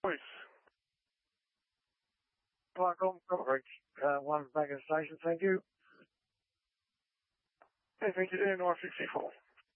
Voice. Clark-on coverage. 1 Vegas Station, thank you. Hey, thank you, North 64.